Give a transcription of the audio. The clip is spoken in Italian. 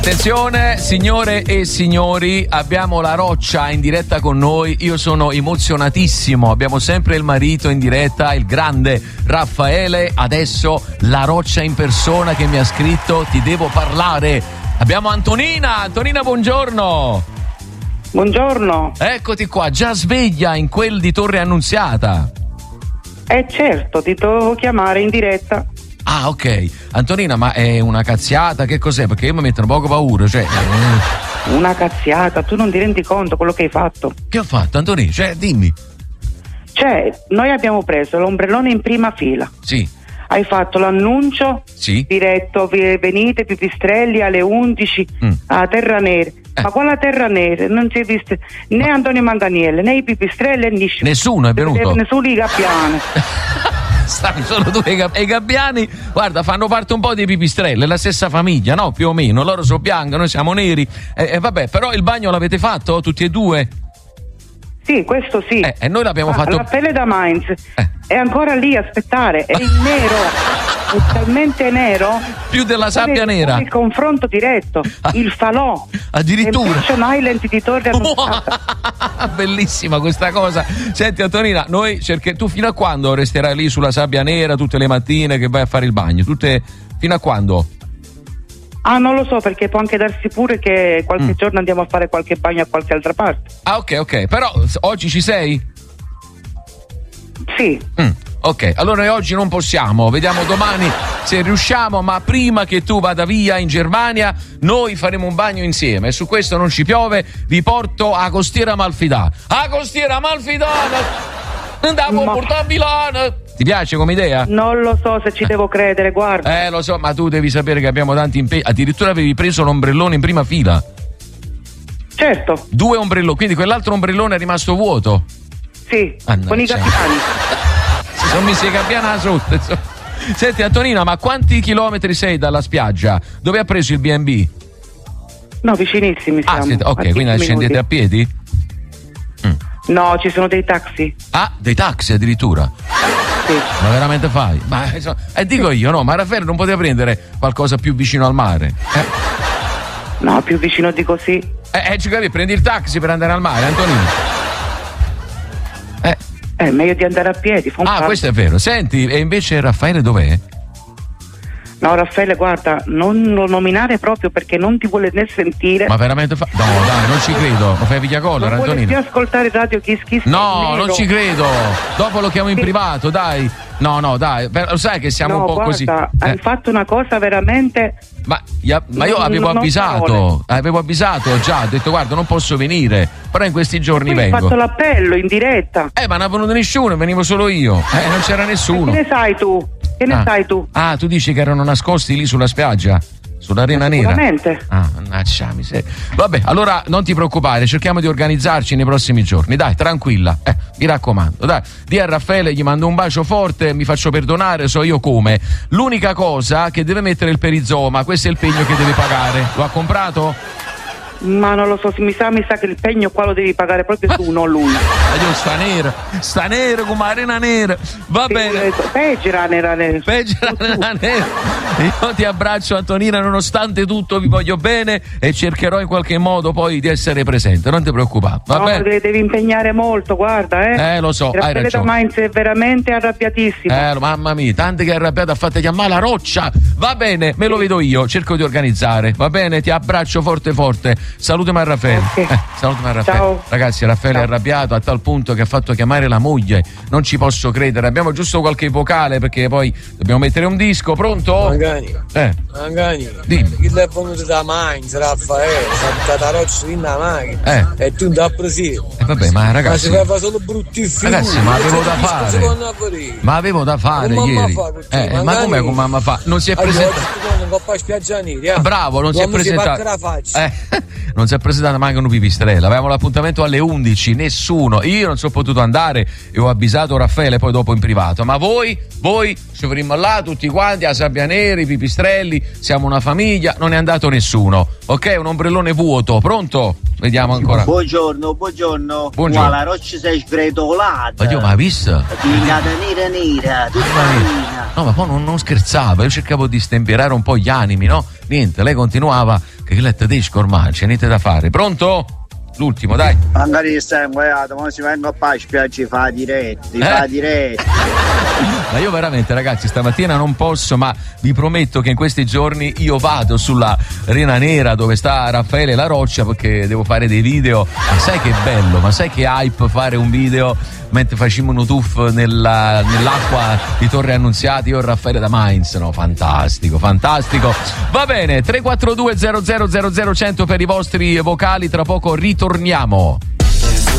Attenzione signore e signori, abbiamo la Roccia in diretta con noi, io sono emozionatissimo, abbiamo sempre il marito in diretta, il grande Raffaele, adesso la Roccia in persona che mi ha scritto ti devo parlare. Abbiamo Antonina, buongiorno. Buongiorno. Eccoti qua, già sveglia in quel di Torre Annunziata. Certo, ti devo chiamare in diretta. Ah, ok. Antonina, ma è una cazziata? Che cos'è? Perché io mi mettono poco paura, cioè... Una cazziata? Tu non ti rendi conto quello che hai fatto? Che ho fatto, Antonina? Cioè, dimmi. Noi abbiamo preso l'ombrellone in prima fila. Sì. Hai fatto l'annuncio sì. Diretto, venite Pipistrelli alle 11 a Terra Nera. Ma quale Terra Nera? Non si è visto né Antonio Manganiello, né i Pipistrelli, né nessuno è venuto. Nessuno i Gabbiani. Stanno solo due e i Gabbiani, guarda, fanno parte un po' dei Pipistrelli, la stessa famiglia, no? Più o meno, loro sono bianchi, noi siamo neri. Vabbè, però il bagno l'avete fatto tutti e due? Sì, questo sì. E noi l'abbiamo fatto. Raffaele da Mainz è ancora lì a aspettare, è in nero, è talmente nero. Più della sabbia nera. Il confronto diretto, il falò. Addirittura. Fashion Island di Torre Annunziata. Bellissima questa cosa. Senti Antonina, noi tu fino a quando resterai lì sulla sabbia nera tutte le mattine che vai a fare il bagno? Fino a quando? Non lo so, perché può anche darsi pure che qualche giorno andiamo a fare qualche bagno a qualche altra parte. Ah, ok, però oggi ci sei? Sì. Ok, allora noi oggi non possiamo, vediamo domani se riusciamo, ma prima che tu vada via in Germania noi faremo un bagno insieme e su questo non ci piove, vi porto a Costiera Amalfitana. Andiamo a portare a Milano. Ti piace come idea? Non lo so se ci devo credere, guarda. Lo so, ma tu devi sapere che abbiamo tanti impegni. Addirittura avevi preso l'ombrellone in prima fila. Certo. 2 ombrelloni, quindi quell'altro ombrellone è rimasto vuoto. Sì, con i gabbiani. Si sono messi i gabbiani sotto. Senti Antonina, ma quanti chilometri sei dalla spiaggia? Dove ha preso il B&B? No, vicinissimi siamo. Ok, quindi scendete a piedi? No, ci sono dei taxi. Ah, dei taxi addirittura? Sì. Ma veramente fai? Ma dico io, no, ma Raffaele non poteva prendere qualcosa più vicino al mare? No, più vicino di così. Ci capi, prendi il taxi per andare al mare, Antonino. Meglio di andare a piedi. Questo è vero. Senti, e invece Raffaele dov'è? No, Raffaele, guarda, non lo nominare proprio perché non ti vuole né sentire. Ma veramente No, dai, non ci credo. Lo fai pigliacollo, Antonino. Non vuole più ascoltare Radio Kiss Kiss. No, non ci credo. Dopo lo chiamo in privato, dai. No, dai. Lo sai che siamo un po' guarda, così. Hai fatto una cosa veramente. Ma io avevo avvisato. Avevo avvisato già. Ho detto, guarda, non posso venire. Però in questi giorni vengo. Hai fatto l'appello in diretta. Ma non è venuto nessuno, venivo solo io. Non c'era nessuno. Che ne sai tu? Tu dici che erano nascosti lì sulla spiaggia? Sull'Arena Nera? Sicuramente. Mannaggia miseria. Vabbè, allora non ti preoccupare, cerchiamo di organizzarci nei prossimi giorni. Dai, tranquilla, mi raccomando. Dai, di a Raffaele gli mando un bacio forte, mi faccio perdonare, so io come. L'unica cosa che deve mettere il perizoma, questo è il pegno che deve pagare. Lo ha comprato? Ma non lo so, mi sa che il pegno qua lo devi pagare proprio tu, non lui. Io sta nero come Arena Nera. Va bene. Peggio nera. Io ti abbraccio Antonina, nonostante tutto vi voglio bene e cercherò in qualche modo poi di essere presente, non ti preoccupare. Va bene? Devi impegnare molto, guarda. Lo so, hai ragione. Raffaele da Mainz è veramente arrabbiatissimo. Mamma mia, tante che è arrabbiato, ha fatto chiamare la Roccia. Va bene, me lo vedo io, cerco di organizzare. Va bene, ti abbraccio forte. Salutami a Raffaele. Okay. Salutami a Raffaele. Ciao. Ragazzi, Raffaele è arrabbiato a tal punto che ha fatto chiamare la moglie. Non ci posso credere. Abbiamo giusto qualche vocale perché poi dobbiamo mettere un disco. Pronto? Mangani. Dimmi. Chi è venuto da Mainz, Raffaele? Salta Roccia in una macchina. E tu da presidio. Vabbè, ma ragazzi. Ma si fa solo brutti film. Ragazzi, ma avevo da fare. Ma avevo da fare ieri. Ma com'è con mamma fa? Non si è presentato. Bravo, non si è presentato. Non si è presentata manco un Pipistrello. Avevamo l'appuntamento alle 11, nessuno. Io non sono potuto andare e ho avvisato Raffaele poi dopo in privato. Ma voi ci avremmo là tutti quanti a Sabbia Nera, i Pipistrelli, siamo una famiglia, non è andato nessuno. Ok, un ombrellone vuoto, pronto? Vediamo ancora. Buongiorno. Qua la Roccia sei sgretolata. Ma io, ma hai visto? Pigliata nera, tutta carina. No, ma poi non scherzava, io cercavo di stemperare un po' gli animi, no? Niente, lei continuava che letta disco ormai, c'è niente da fare. Pronto? L'ultimo, dai. Magari stai inguaiato, ma si venga a spiaggia, fa diretti. Ma io veramente, ragazzi, stamattina non posso, ma vi prometto che in questi giorni io vado sulla Rena Nera dove sta Raffaele La Roccia, perché devo fare dei video. Ma sai che bello, ma sai che hype fare un video mentre facciamo un tuff nell'acqua di Torre Annunziata, io e Raffaele da Mainz. No, fantastico. Va bene, 342 00 00 100 per i vostri vocali, tra poco ritorniamo.